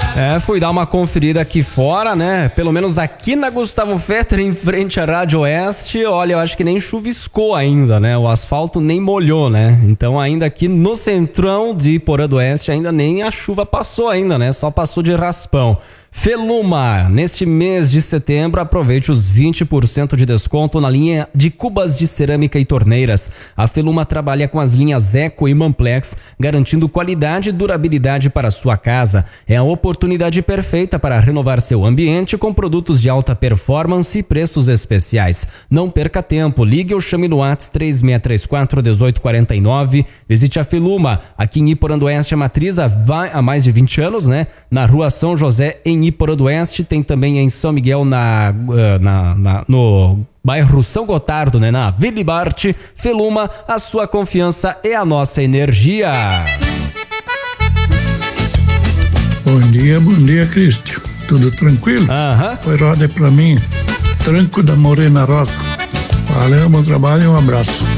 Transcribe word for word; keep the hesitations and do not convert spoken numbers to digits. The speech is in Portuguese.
É, fui dar uma conferida aqui fora, né? Pelo menos aqui na Gustavo Fetter, em frente à Rádio Oeste, olha, eu acho que nem chuviscou ainda, né? O asfalto nem molhou, né? Então ainda aqui no centrão de Iporã do Oeste, ainda nem a chuva passou ainda, né? Só passou de raspão. Feluma, neste mês de setembro, aproveite os vinte por cento de desconto na linha de cubas de cerâmica e torneiras. A Feluma trabalha com as linhas Eco e Manplex, garantindo qualidade e durabilidade para sua casa. É a oportunidade perfeita para renovar seu ambiente com produtos de alta performance e preços especiais. Não perca tempo, ligue ou chame no WhatsApp três seis três quatro, um oito quatro nove. Visite a Feluma, aqui em Iporã do Oeste, a matriz há mais de vinte anos, né? Na rua São José, em Iporã do Oeste, tem também em São Miguel, na, na, na, no bairro São Gotardo, né? Na Vila Bart. Feluma, a sua confiança é a nossa energia. Bom dia, bom dia, Cristian. Tudo tranquilo? Aham. Foi roda pra mim, Tranco da Morena Rosa. Valeu, bom trabalho e um abraço.